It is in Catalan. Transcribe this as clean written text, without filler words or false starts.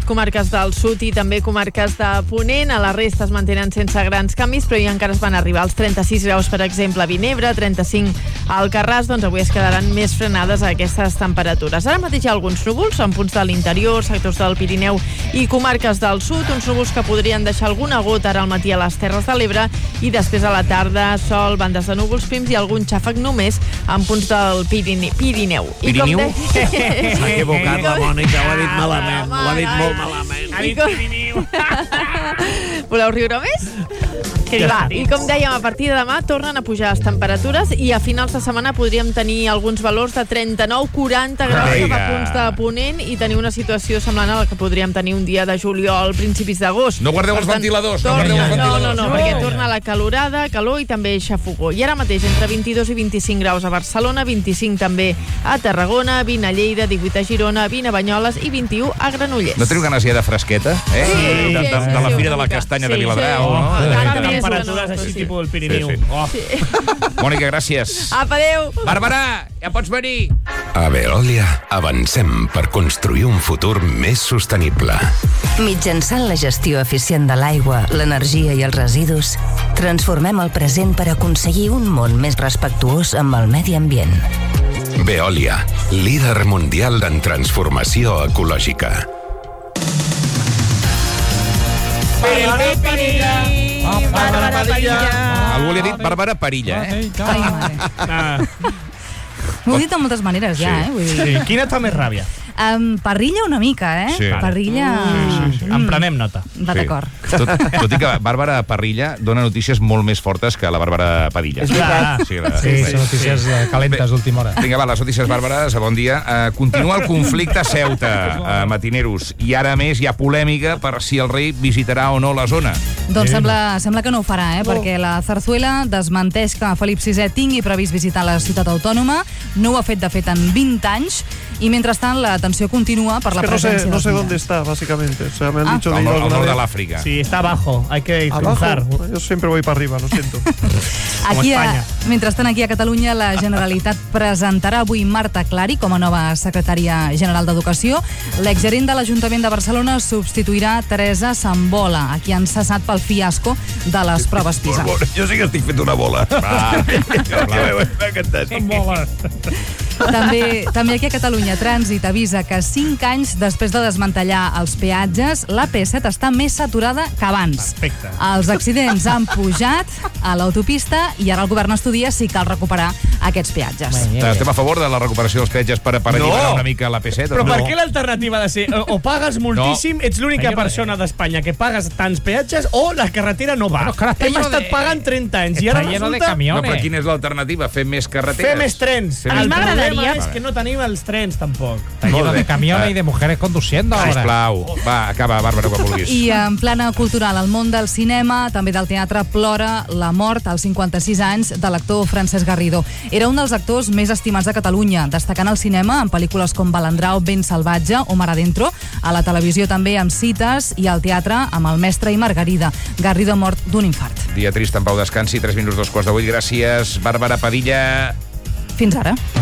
comarques del sud i també comarques de Ponent. A la resta es mantenen sense grans canvis, però ja encara es van arribar als 36 graus, per exemple, a Vinebre, 35 a Alcarràs. Doncs avui es quedaran més frenades a aquestes temperatures. Ara mateix hi ha alguns núvols en punts de l'interior, sectors del Pirineu i comarques del sud, uns núvols que podrien deixar alguna gota ara al matí a les Terres de l'Ebre i després a la tarda sol, bandes de núvols prims i algun xàfec només en punts del Pirineu. Pirineu? S'ha equivocat la Mònica, ho ha dit malament. Ho ha dit molt malament. Ha dit Pirineu. Voleu riure més? I com dèiem, a partir de demà tornen a pujar les temperatures i a finals de setmana podríem tenir alguns valors de 39-40 graus cap a punts de Ponent i tenir una situació semblant a la que podríem tenir un dia de juliol, principis d'agost. No guardeu els ventiladors. No, perquè torna la calor i també xafogó. I ara mateix entre 22 i 25 graus a Barcelona, 25 també a Tarragona, 20 a Lleida, 18 a Girona, 20 a Banyoles i 21 a Granollers. No teniu ganes ja de fresqueta? Sí, de la Fira de la Castanya de Viladrau, no? Temperatures així, tipus el Pirineu. Mònica, gràcies. Apa, adéu. Bàrbara, ja pots venir. A Veolia avancem per construir un futur més sostenible. Mitjançant la gestió eficient de l'aigua, l'energia i els residus, transformem el present per aconseguir un món més respectuós amb el medi ambient. Veolia, líder mundial en transformació ecològica. Bàrbara Padilla. Algú li ha dit Bàrbara Perilla, Ai, mare. M'ho he dit de moltes maneres, ja, Vull dir... Quina et fa més ràbia? Parrilla una mica, Sí. Parrilla... En prenem nota. Va d'acord. Tot i que Bàrbara Parrilla dona notícies molt més fortes que la Bàrbara Padilla. És veritat. Sí, són notícies calentes d'última hora. Vinga, va, les notícies bàrbares, bon dia. Continua el conflicte a Ceuta, matineros, i ara més hi ha polèmica per si el rei visitarà o no la zona. Doncs sembla que no ho farà, perquè la Zarzuela desmenteix que Felip VI tingui previst visitar la ciutat autònoma. No ho ha fet, de fet, en 20 anys, i mentrestant la tensió continua per la presència. No sé dónde está, básicamente. O sea, me han dicho al nord de l'Àfrica. Sí, está abajo, hay que cruzar. Bueno, yo siempre voy para arriba, lo siento. Mentrestant, aquí a Catalunya, la Generalitat presentarà avui Marta Clari com a nova secretària general d'Educació. L'exgerent de l'Ajuntament de Barcelona substituirà Teresa Sambola, a qui han cessat pel fiasco de les proves PISA. Jo sí que estic fent una bola. També aquí a Catalunya, Trànsit avisa que 5 anys després de desmantellar els peatges, la P7 està més saturada que abans. Perfecte. Els accidents han pujat a l'autopista i ara el govern estudia si cal recuperar aquests peatges. Estem a favor de la recuperació dels peatges per alliberar una mica la P7? Però per què l'alternativa ha de ser o pagues moltíssim, ets l'única persona d'Espanya que pagues tants peatges, o la carretera no va? Hem estat pagant 30 anys i ara resulta... No, però quina és l'alternativa? Fer més carreteres? Fer més trens. El problema és que no tenim els trens, tampoc. Está lleno de camiones y de mujeres conduciendo ahora. Sisplau. Va, acaba, Bàrbara, quan vulguis. I en plana cultural, el món del cinema, també del teatre, plora la mort als 56 anys de l'actor Francesc Garrido. Era un dels actors més estimats de Catalunya, destacant el cinema en pel·lícules com Balandrau, Ben salvatge o Mar adentro, a la televisió també amb Cites i al teatre amb El mestre i Margarida. Garrido mort d'un infart. Dia trist, en pau descansi, 3 minuts, 2:15. Gràcies, Bàrbara Padilla. Fins ara.